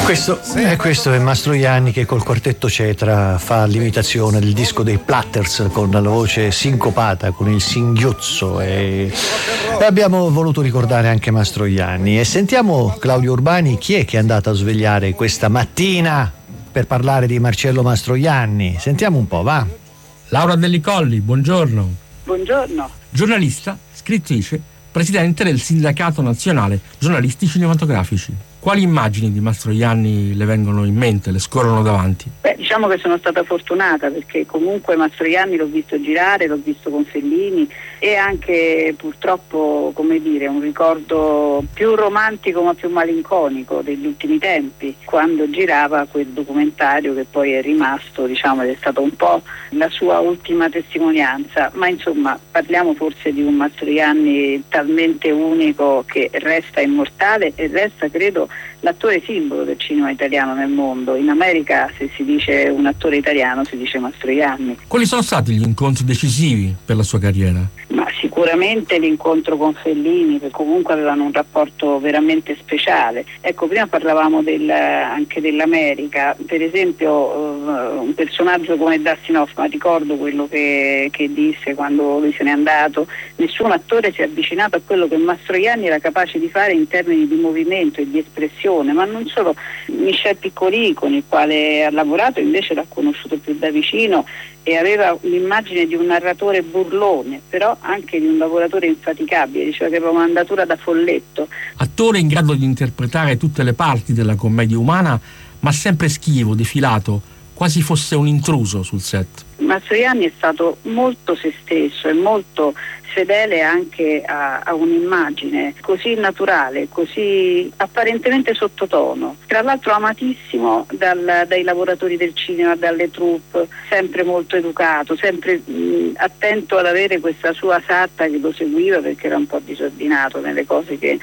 Questo è Mastroianni che col quartetto Cetra fa l'imitazione del disco dei Platters con la voce sincopata, con il singhiozzo, e abbiamo voluto ricordare anche Mastroianni. E sentiamo, Claudio Urbani, chi è che è andato a svegliare questa mattina per parlare di Marcello Mastroianni? Sentiamo un po', va. Laura Delli Colli, buongiorno. Buongiorno. Giornalista, scrittrice, presidente del Sindacato Nazionale Giornalisti Cinematografici. Quali immagini di Mastroianni le vengono in mente, le scorrono davanti? Diciamo che sono stata fortunata, perché comunque Mastroianni l'ho visto girare, l'ho visto con Fellini, e anche purtroppo, come dire, un ricordo più romantico ma più malinconico degli ultimi tempi, quando girava quel documentario che poi è rimasto, diciamo, ed è stato un po' la sua ultima testimonianza. Ma insomma, parliamo forse di un Mastroianni talmente unico che resta immortale e resta, credo, l'attore simbolo del cinema italiano nel mondo. In America, se si dice un attore italiano, si dice Mastroianni. Quali sono stati gli incontri decisivi per la sua carriera? Ma sicuramente l'incontro con Fellini, che comunque avevano un rapporto veramente speciale. Ecco, prima parlavamo anche dell'America. Per esempio, un personaggio come Dustin Hoffman, ricordo quello che disse quando lui se n'è andato: nessun attore si è avvicinato a quello che Mastroianni era capace di fare in termini di movimento e di espressione. Ma non solo. Michel Piccoli, con il quale ha lavorato, invece l'ha conosciuto più da vicino e aveva l'immagine di un narratore burlone, però anche di un lavoratore infaticabile, diceva che aveva un'andatura da folletto. Attore in grado di interpretare tutte le parti della commedia umana, ma sempre schivo, defilato, quasi fosse un intruso sul set. Mastroianni è stato molto se stesso e molto fedele anche a un'immagine così naturale, così apparentemente sottotono. Tra l'altro amatissimo dai lavoratori del cinema, dalle troupe, sempre molto educato, sempre attento ad avere questa sua sarta che lo seguiva, perché era un po' disordinato nelle cose che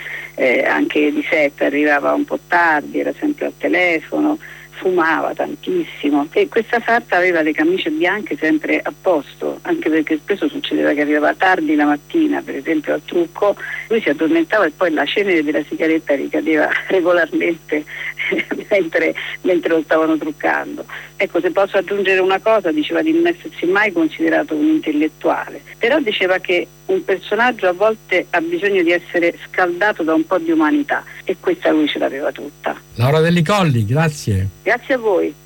anche di set arrivava un po' tardi, era sempre al telefono, fumava tantissimo, e questa sarta aveva le camicie bianche sempre a posto, anche perché spesso succedeva che arrivava tardi la mattina, per esempio al trucco, lui si addormentava e poi la cenere della sigaretta ricadeva regolarmente mentre lo stavano truccando. Ecco, se posso aggiungere una cosa, diceva di non essersi mai considerato un intellettuale, però diceva che un personaggio a volte ha bisogno di essere scaldato da un po' di umanità, e questa lui ce l'aveva tutta. Laura Delli Colli, grazie. Grazie a voi.